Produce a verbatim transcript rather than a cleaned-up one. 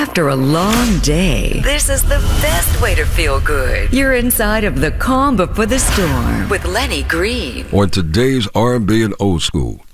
After a long day, this is the best way to feel good. You're inside of the calm before the storm with Lenny Green. On today's R and B and old school.